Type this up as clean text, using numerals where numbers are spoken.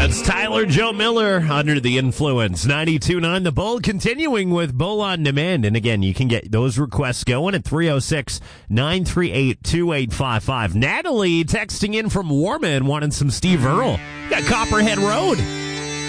That's Tyler Joe Miller, Under the Influence. 92.9 The Bull, continuing with Bull on Demand. And again, you can get those requests going at 306-938-2855. Natalie texting in from Warman wanting some Steve Earle. Got Copperhead Road.